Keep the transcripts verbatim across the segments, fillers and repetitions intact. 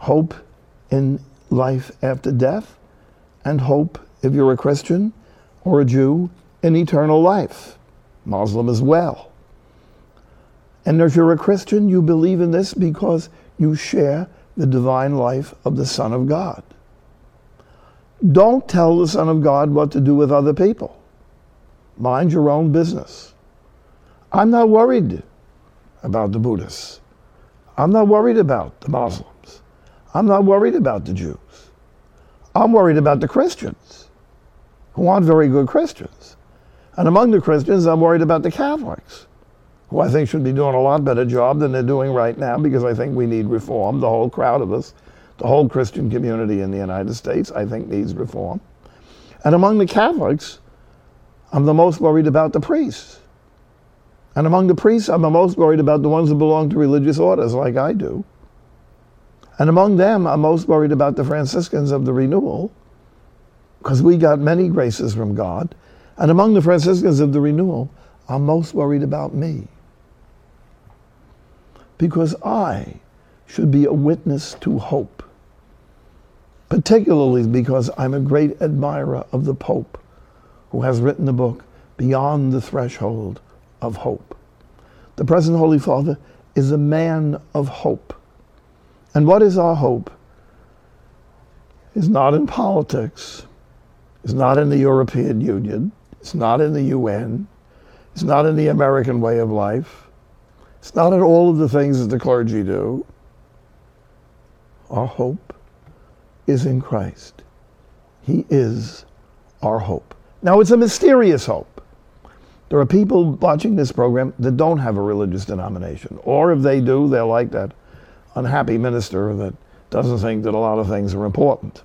hope in life after death, and hope, if you're a Christian or a Jew, in eternal life. Muslim as well. And if you're a Christian, you believe in this because you share the divine life of the Son of God. Don't tell the Son of God what to do with other people. Mind your own business. I'm not worried about the Buddhists. I'm not worried about the Muslims. I'm not worried about the Jews. I'm worried about the Christians, who aren't very good Christians. And among the Christians, I'm worried about the Catholics, who I think should be doing a lot better job than they're doing right now, because I think we need reform. The whole crowd of us, the whole Christian community in the United States, I think needs reform. And among the Catholics, I'm the most worried about the priests. And among the priests, I'm the most worried about the ones who belong to religious orders like I do. And among them, I'm most worried about the Franciscans of the Renewal, because we got many graces from God. And among the Franciscans of the Renewal, I'm most worried about me, because I should be a witness to hope, particularly because I'm a great admirer of the Pope, who has written the book, Beyond the Threshold of Hope. The present Holy Father is a man of hope. And what is our hope? It's not in politics. It's not in the European Union. It's not in the U N. It's not in the American way of life. It's not in all of the things that the clergy do. Our hope is in Christ. He is our hope. Now, it's a mysterious hope. There are people watching this program that don't have a religious denomination, or if they do, they're like that unhappy minister that doesn't think that a lot of things are important.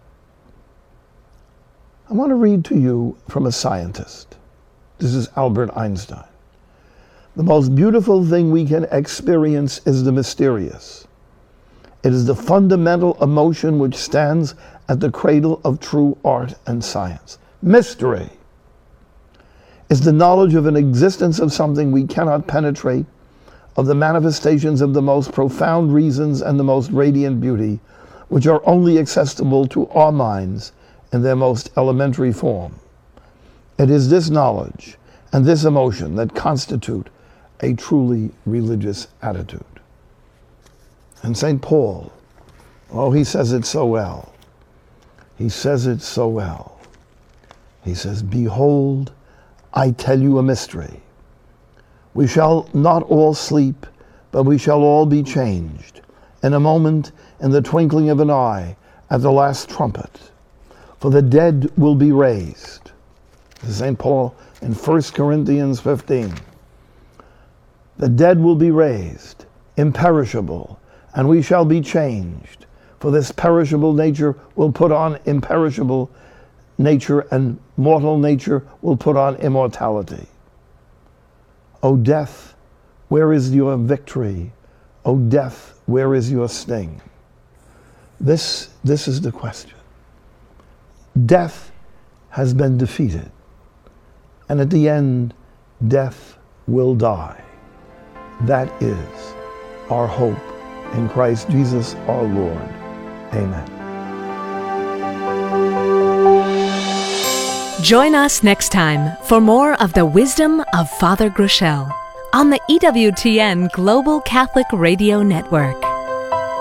I want to read to you from a scientist. This is Albert Einstein. The most beautiful thing we can experience is the mysterious. It is the fundamental emotion which stands at the cradle of true art and science. Mystery is the knowledge of an existence of something we cannot penetrate, of the manifestations of the most profound reasons and the most radiant beauty, which are only accessible to our minds in their most elementary form. It is this knowledge and this emotion that constitute a truly religious attitude. And Saint Paul, oh, he says it so well. He says it so well. He says, "Behold, I tell you a mystery. We shall not all sleep, but we shall all be changed. In a moment, in the twinkling of an eye, at the last trumpet. For the dead will be raised." This is Saint Paul in First Corinthians fifteen. The dead will be raised, imperishable, and we shall be changed. For this perishable nature will put on imperishable nature, and mortal nature will put on immortality. O death, where is your victory? O death, where is your sting? This, this is the question. Death has been defeated, and at the end, death will die. That is our hope in Christ Jesus our Lord. Amen. Join us next time for more of the wisdom of Father Groeschel on the E W T N Global Catholic Radio Network.